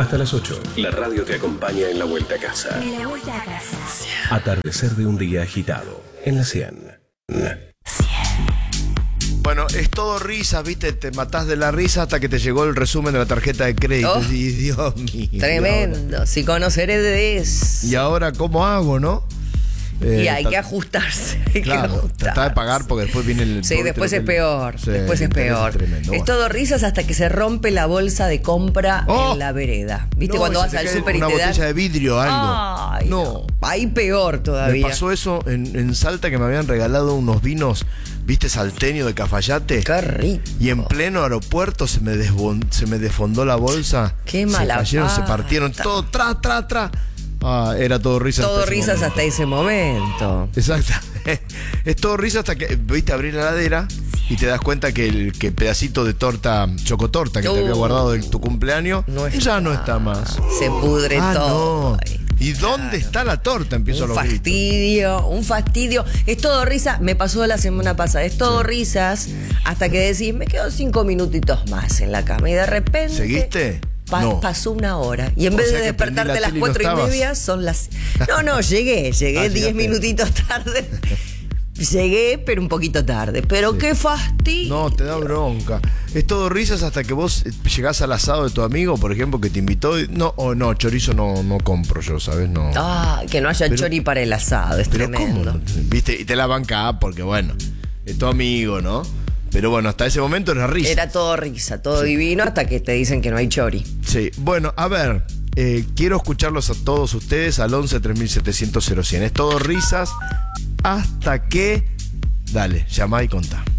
Hasta las 8, la radio te acompaña en la vuelta a casa. En la vuelta a casa. Atardecer de un día agitado. En la 100. Bueno, es todo risas, ¿viste? Te matás de la risa hasta que te llegó el resumen de la tarjeta de crédito. Oh, y Dios mío. Tremendo. Si conoceré de ¿Y ahora cómo hago, no? Y hay que ajustarse. Claro, tratá de pagar porque después viene el... Sí, después es peor. Sí, después es peor. Tremendo. Es todo risas hasta que se rompe la bolsa de compra en la vereda. ¿Viste? No, cuando se vas te al cae súper y una te dan... botella de vidrio, algo. Ay, no. Ahí peor todavía. Me pasó eso en Salta, que me habían regalado unos vinos, ¿viste? Salteño de Cafayate. Qué rico. Y en pleno aeropuerto se me desfondó la bolsa. Qué mala Se cayeron, se pata. partieron, todo, tra. Ah, era todo risas. Todo risas hasta ese momento. Exacto. Es todo risa hasta que, viste, abrir la heladera y te das cuenta que el pedacito de torta, chocotorta que te había guardado de tu cumpleaños, ya no está más. Se pudre todo. No. ¿Y dónde está la torta? Empiezo Un fastidio. Es todo risa. Me pasó la semana pasada. Es todo risas hasta que decís, me quedo 5 minutitos más en la cama. Y de repente... ¿Seguiste? No. Pasó una hora. Y en vez de despertarte a las 4:30, son las... No, llegué 10 minutitos tarde. Llegué, pero un poquito tarde. Pero qué fastidio. No, te da bronca. Es todo risas hasta que vos llegás al asado de tu amigo, por ejemplo, que te invitó. No, chorizo no compro yo, ¿sabes? No. Que no haya chori para el asado, es tremendo. ¿Cómo? ¿Viste? Y te la banca porque, bueno, es tu amigo, ¿no? Pero bueno, hasta ese momento era risa. Era todo risa, todo divino, hasta que te dicen que no hay chori. Sí, bueno, a ver, quiero escucharlos a todos ustedes al 11 3700 0100. Es todo risas hasta que... Dale, llama y contá.